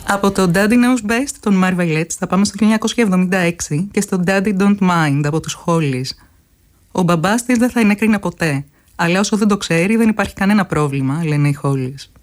Από το Daddy Knows Best των Marvelettes θα πάμε στο 1976 και στο Daddy Don't Mind από τους Hollies. Ο μπαμπάς της δεν θα ενέκρινε ποτέ, αλλά όσο δεν το ξέρει δεν υπάρχει κανένα πρόβλημα, λένε οι Hollies.